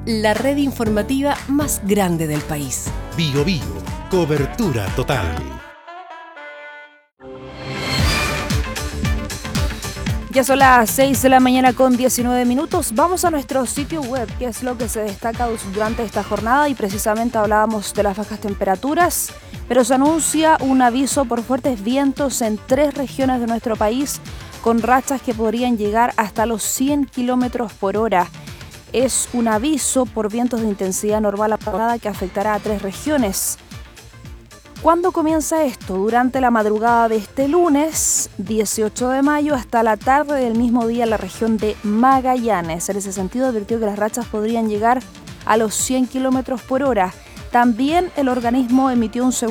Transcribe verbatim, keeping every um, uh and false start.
la red informativa más grande del país. Bio Bio, cobertura total. Ya son las seis de la mañana con diecinueve minutos. Vamos a nuestro sitio web, qué es lo que se destaca durante esta jornada, y precisamente hablábamos de las bajas temperaturas, pero se anuncia un aviso por fuertes vientos en tres regiones de nuestro país, con rachas que podrían llegar hasta los cien kilómetros por hora. Es un aviso por vientos de intensidad normal apagada que afectará a tres regiones. ¿Cuándo comienza esto? Durante la madrugada de este lunes, dieciocho de mayo, hasta la tarde del mismo día en la región de Magallanes. En ese sentido, advirtió que las rachas podrían llegar a los cien kilómetros por hora. También el organismo emitió un segundo